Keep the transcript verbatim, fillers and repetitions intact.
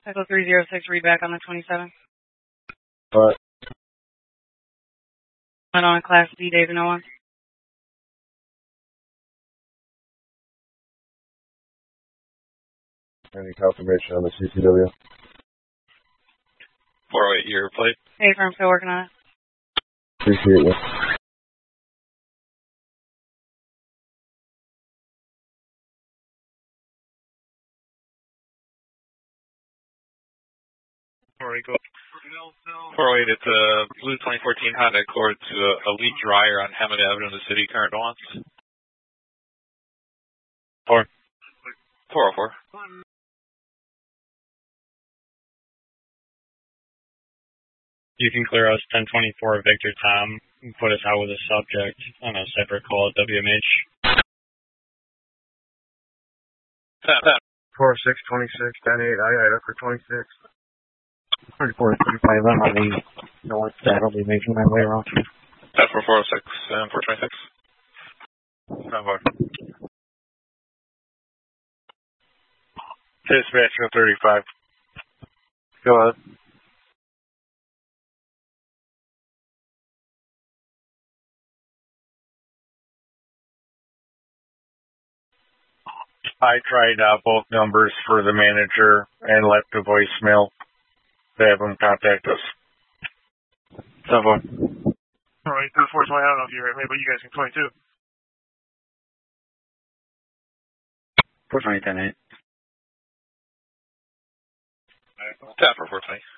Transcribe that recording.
Echo three zero six, read back on the twenty-seventh. What? Went on Class D, David Noah. Any confirmation on the C C W? four oh eight, your plate. Hey, I'm still working on it. Appreciate you. four oh eight, it's a blue twenty fourteen Honda Accord to a Elite Dryer on Hammond Avenue in the city. Current nuance. Four. four oh four. You can clear us ten twenty-four Victor Tom and put us out with a subject on a separate call at W M H. four six twenty-six, ten eight, I I for twenty-six. thirty-four thirty-five, I'm on the north side. I'll be making my way around. That's for four oh six and four twenty-six. Seven Dispatch thirty-five. Go ahead. I tried uh, both numbers for the manager and left a voicemail to have them contact us. Seven All right, two four twenty. I don't know if you heard me, but you guys can twenty-two. four twenty, ten eight. Tap for four twenty.